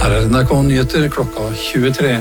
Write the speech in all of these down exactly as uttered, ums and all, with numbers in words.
Her er N R K-nyheter klokka tjuetre.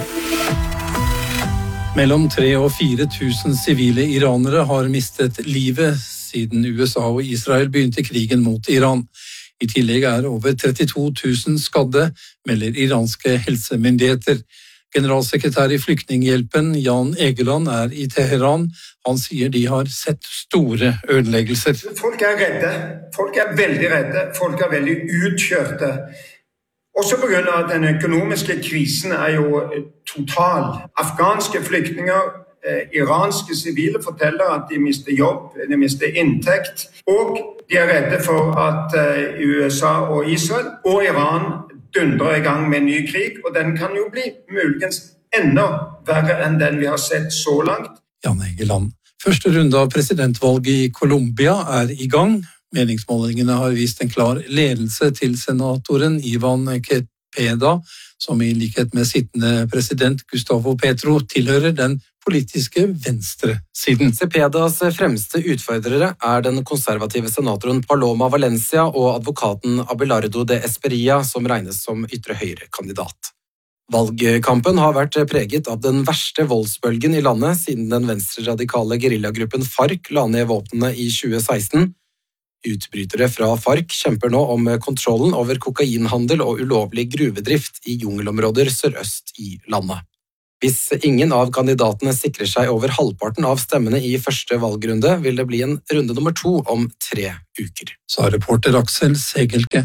Mellom tre og fire tusen sivile iranere har mistet livet siden U S A og Israel begynte krigen mot Iran. I tillegg er over trettito tusen skadde, melder iranske helsemyndigheter. Generalsekretær i Flyktninghjelpen, Jan Egeland, er i Teheran. Han sier de har sett store ødeleggelser. Folk er redde. Folk er veldig redde. Folk er veldig utkjørte. Også på grunn av at den økonomiske krisen er jo total. Afghanske flyktninger, eh, iranske sivile forteller at de mister jobb, de mister inntekt. Og de er redde for at eh, U S A og Israel og Iran dundrer i gang med en ny krig, og den kan jo bli muligens enda verre enn den vi har sett så langt. Jan Egeland. Første runde av presidentvalget i Colombia er i gang. Meningsmålingene har vist en klar ledelse til senatoren Ivan Cepeda, som i likhet med sittende president Gustavo Petro tilhører den politiske venstresiden. Cepedas fremste utfordrere er den konservative senatoren Paloma Valencia og advokaten Abelardo de Esperia, som regnes som ytre høyre-kandidat. Valgkampen har vært preget av den verste voldsbølgen i landet siden den venstreradikale guerillagruppen FARC la ned våpnene i tjue seksten. Utbrytere fra FARC kjemper nå om kontrollen over kokainhandel og ulovlig gruvedrift i jungelområder sørøst i landet. Hvis ingen av kandidatene sikrer seg over halvparten av stemmene i første valgrunde, vil det bli en runde nummer to om tre uker. Sa reporter Aksel Segelke.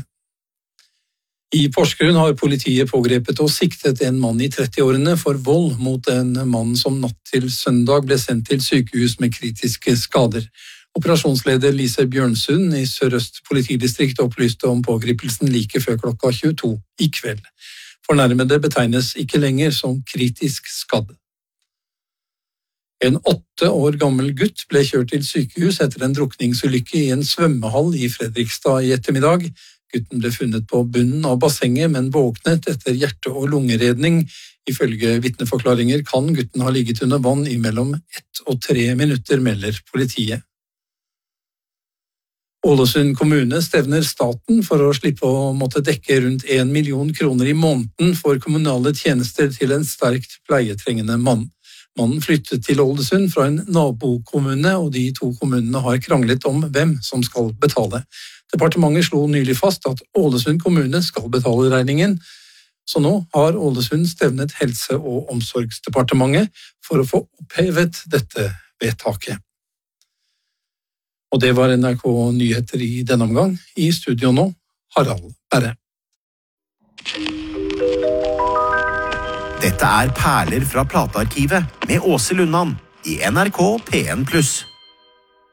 I Porsgrunn har politiet pågrepet og siktet en mann i trettiårene for vold mot en mann som natt til søndag ble sendt til sykehus med kritiske skader. Operasjonsleder Lise Bjørnsund i Sør-Øst politidistrikt opplyste om pågripelsen like før klokka tjueto i kveld. Fornærmede betegnes ikke lenger som kritisk skadd. En åtte år gammel gutt ble kjørt til sykehus etter en drukningsulykke i en svømmehall i Fredrikstad i ettermiddag. Gutten ble funnet på bunnen av bassenget, men våknet etter hjerte- og lungeredning. Ifølge vitneforklaringer kan gutten ha ligget under vann i mellom ett og tre minutter, melder politiet. Ålesund kommune stevner staten for å slippe å måtte dekke rundt en million kroner i måneden for kommunale tjenester til en sterkt pleietrengende mann. Mannen flyttet til Ålesund fra en nabokommune, og de to kommunene har kranglet om hvem som skal betale. Departementet slo nylig fast at Ålesund kommune skal betale regningen, så nå har Ålesund stevnet Helse- og omsorgsdepartementet for å få opphevet dette vedtaket. Og det var N R K-nyheter i denne omgang. I studio nå, Harald Berre. Dette er Perler fra platearkivet med Åse Lundan i N R K P en pluss.